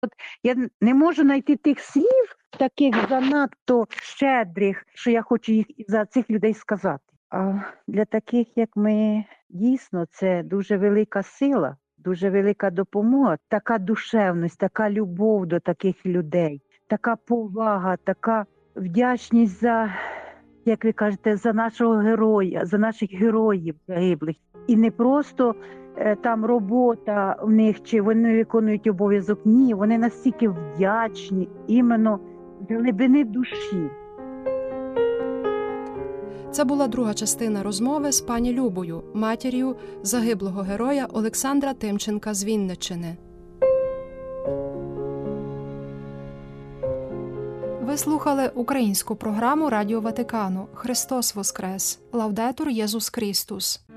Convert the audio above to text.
Я не можу знайти тих слів, таких занадто щедрих, що я хочу їх за цих людей сказати. А для таких, як ми, дійсно, це дуже велика сила, дуже велика допомога, така душевність, така любов до таких людей, така повага, така вдячність за, як ви кажете, за нашого героя, за наших героїв загиблих. І не просто там робота в них, чи вони виконують обов'язок. Ні, вони настільки вдячні, іменно з глибини душі. Це була друга частина розмови з пані Любою, матір'ю загиблого героя Олександра Тимченка з Вінниччини. Ви слухали українську програму Радіо Ватикану «Христос Воскрес! Лаудетур Єсус Христос».